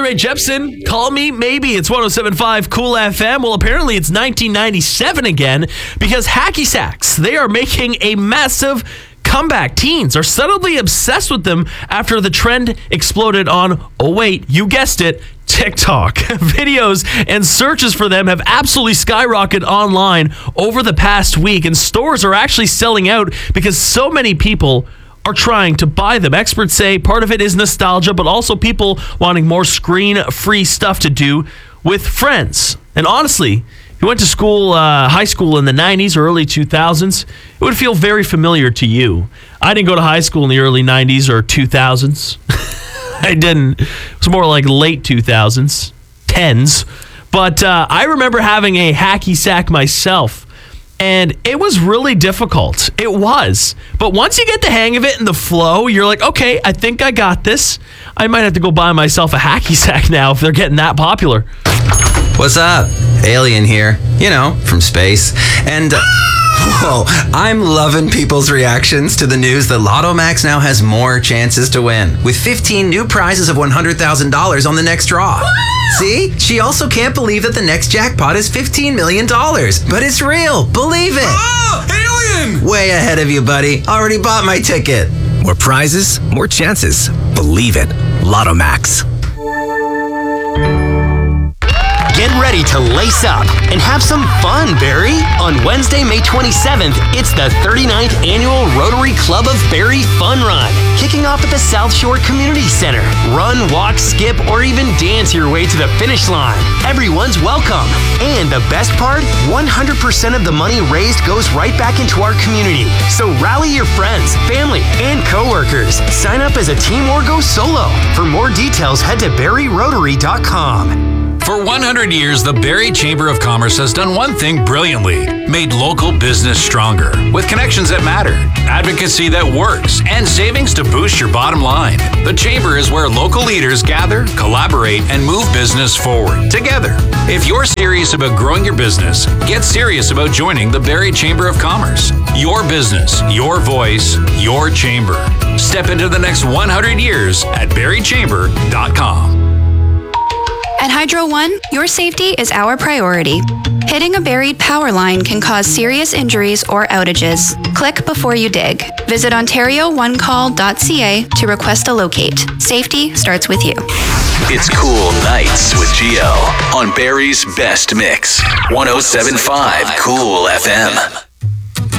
Ray Jepsen, Call Me Maybe. It's 107.5 Cool FM. Well, apparently it's 1997 again because hacky sacks, they are making a massive comeback. Teens are suddenly obsessed with them after the trend exploded on, oh wait, you guessed it, TikTok. Videos and searches for them have absolutely skyrocketed online over the past week, and stores are actually selling out because so many people are trying to buy them. Experts say part of it is nostalgia, but also people wanting more screen-free stuff to do with friends. And honestly, if you went to school, high school in the 90s or early 2000s, it would feel very familiar to you. I didn't go to high school in the early 90s or 2000s. I didn't. It was more like late 2000s, 10s. But I remember having a hacky sack myself. And it was really difficult. It was. But once you get the hang of it and the flow, you're like, okay, I think I got this. I might have to go buy myself a hacky sack now if they're getting that popular. What's up? Alien here. You know, from space. And, whoa, I'm loving people's reactions to the news that Lotto Max now has more chances to win, with 15 new prizes of $100,000 on the next draw. See? She also can't believe that the next jackpot is $15 million. But it's real. Believe it. Oh, alien! Way ahead of you, buddy. Already bought my ticket. More prizes, more chances. Believe it. Lotto Max. Get ready to lace up and have some fun, Barrie. On Wednesday, May 27th, it's the 39th Annual Rotary Club of Barrie Fun Run, kicking off at the South Shore Community Center. Run, walk, skip, or even dance your way to the finish line. Everyone's welcome. And the best part, 100% of the money raised goes right back into our community. So rally your friends, family, and coworkers. Sign up as a team or go solo. For more details, head to barrierotary.com. For 100 years, the Barrie Chamber of Commerce has done one thing brilliantly: made local business stronger. With connections that matter, advocacy that works, and savings to boost your bottom line. The Chamber is where local leaders gather, collaborate, and move business forward together. If you're serious about growing your business, get serious about joining the Barrie Chamber of Commerce. Your business, your voice, your chamber. Step into the next 100 years at barriechamber.com. At Hydro One, your safety is our priority. Hitting a buried power line can cause serious injuries or outages. Click before you dig. Visit OntarioOneCall.ca to request a locate. Safety starts with you. It's Cool Nights with Gio on Barrie's Best Mix. 107.5 Cool FM.